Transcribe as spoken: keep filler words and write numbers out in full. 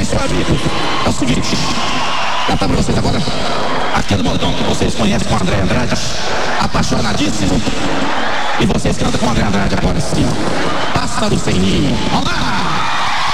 silêncio, amigos. É o seguinte, cantar pra vocês agora aquele modão que vocês conhecem com o André Andrade, apaixonadíssimo. E vocês cantam com o André Andrade agora sim. Pássaro sem ninho. Vamos lá!